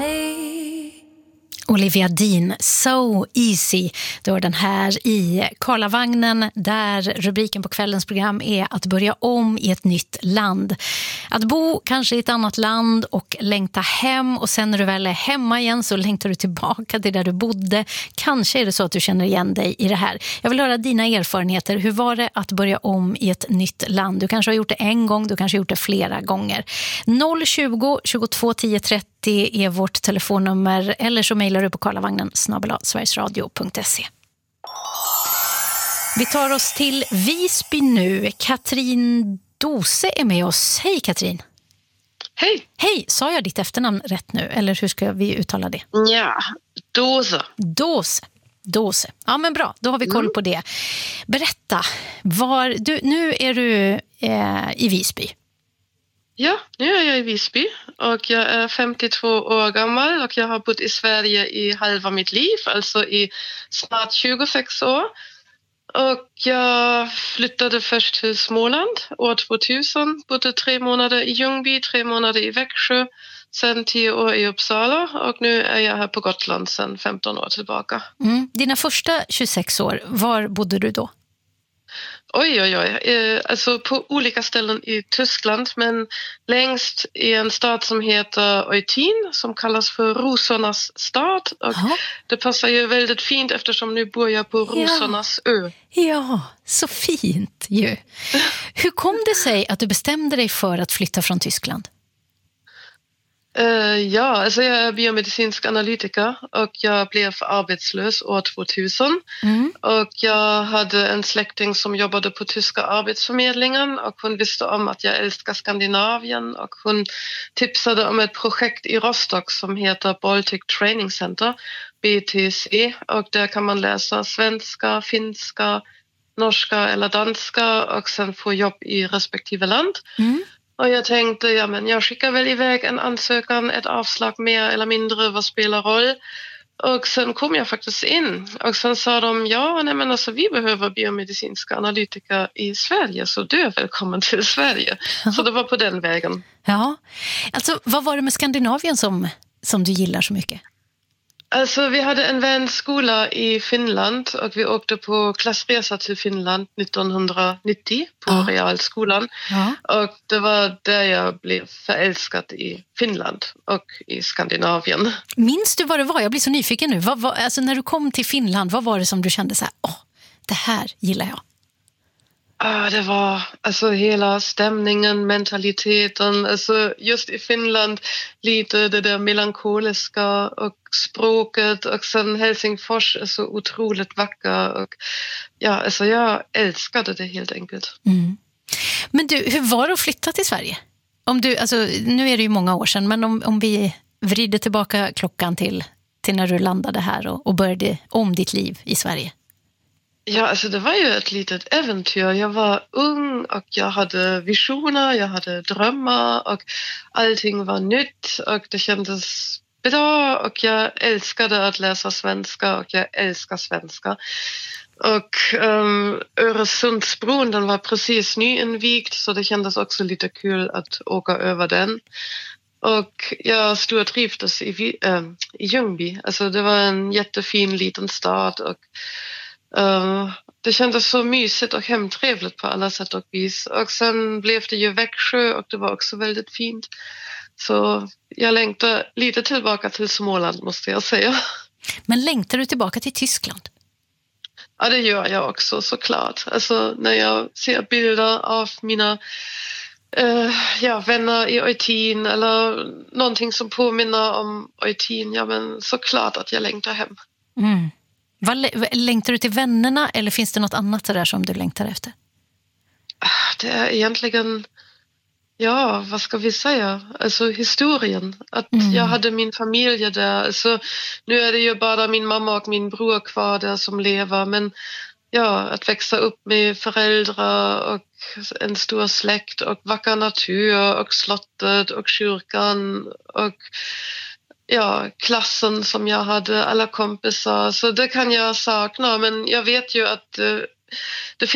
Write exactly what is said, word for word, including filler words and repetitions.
Olivia Dean, So Easy. Då är den här i Karlavagnen där rubriken på kvällens program är att börja om i ett nytt land. Att bo kanske i ett annat land och längta hem, och sen när du väl är hemma igen så längtar du tillbaka till där du bodde. Kanske är det så att du känner igen dig i det här. Jag vill höra dina erfarenheter. Hur var det att börja om i ett nytt land? Du kanske har gjort det en gång, du kanske har gjort det flera gånger. noll tjugo, tjugotvå, tio, trettio är vårt telefonnummer, eller så mejlar du på karlavagnen snabel-a sverigesradio punkt se. Vi tar oss till Visby nu. Katrin Dose är med oss. Hej Katrin. Hej. Hej, sa jag ditt efternamn rätt nu? Eller hur ska vi uttala det? Ja, Dose. Dose. Dose. Ja, men bra, då har vi koll på det. Berätta, var, du, nu är du eh, i Visby. Ja, nu är jag i Visby och jag är femtiotvå år gammal och jag har bott i Sverige i halva mitt liv, alltså i snart tjugosex år. Och jag flyttade först till Småland år tvåtusen, bodde tre månader i Ljungby, tre månader i Växjö, sen tio år i Uppsala och nu är jag här på Gotland sen femton år tillbaka. Mm. Dina första tjugosex år, var bodde du då? Oj, oj, oj. Eh, alltså på olika ställen i Tyskland, men längst i en stad som heter Eutin, som kallas för Rosornas stad. Och ja. Det passar ju väldigt fint eftersom nu bor jag på Rosornas ja. ö. Ja, så fint ju. Hur kom det sig att du bestämde dig för att flytta från Tyskland? Uh, ja, alltså jag är biomedicinsk analytiker och jag blev arbetslös år tvåtusen. Mm. Och jag hade en släkting som jobbade på tyska arbetsförmedlingen och hon visste om att jag älskar Skandinavien och hon tipsade om ett projekt i Rostock som heter Baltic Training Center, B T C, och där kan man läsa svenska, finska, norska eller danska och sen få jobb i respektive land. Mm. Och jag tänkte, ja men jag skickar väl iväg en ansökan, ett avslag mer eller mindre, vad spelar roll? Och sen kom jag faktiskt in och sen sa de, ja nej men alltså vi behöver biomedicinska analytiker i Sverige så du är välkommen till Sverige. Ja. Så det var på den vägen. Ja, alltså vad var det med Skandinavien som, som du gillar så mycket? Alltså vi hade en vänskola i Finland och vi åkte på klassresa till Finland nittonhundranittio på ja. realskolan. Ja. Och det var där jag blev förälskad i Finland och i Skandinavien. Minns du vad det var? Jag blir så nyfiken nu. Vad, vad, alltså när du kom till Finland, vad var det som du kände så här, åh, det här gillar jag? Ah, det var alltså hela stämningen, mentaliteten, alltså just i Finland lite det där melankoliska och språket och sen Helsingfors är så otroligt vacker och ja, alltså jag älskade det helt enkelt. Mm. Men du, hur var det att flytta till Sverige? Om du, alltså, nu är det ju många år sedan, men om, om vi vrider tillbaka klockan till, till när du landade här och, och började om ditt liv i Sverige. Ja, alltså det var ju ett litet äventyr. Jag var ung och jag hade visioner, jag hade drömmar och allting var nytt och det kändes bra och jag älskade att läsa svenska och jag älskar svenska. Och um, Öresundsbron, den var precis nyinvigd så det kändes också lite kul att åka över den. Och jag stortrivdes i, äh, i Ljungby. Alltså det var en jättefin liten stad och Uh, det kändes så mysigt och hemtrevligt på alla sätt och vis. Och sen blev det ju Växjö och det var också väldigt fint. Så jag längtar lite tillbaka till Småland måste jag säga. Men längtar du tillbaka till Tyskland? Ja, det gör jag också såklart. Alltså när jag ser bilder av mina uh, ja, vänner i Eutin eller någonting som påminner om Eutin, ja men såklart att jag längtar hem. Mm. Vad, längtar du till vännerna eller finns det något annat där som du längtar efter? Det är egentligen, ja, vad ska vi säga? Alltså historien. Att mm. jag hade min familj där. Alltså, nu är det ju bara min mamma och min bror kvar där som lever. Men ja, att växa upp med föräldrar och en stor släkt och vacker natur och slottet och kyrkan och ja, klassen som jag hade, alla kompisar. Så det kan jag sakna, men jag vet ju att uh, det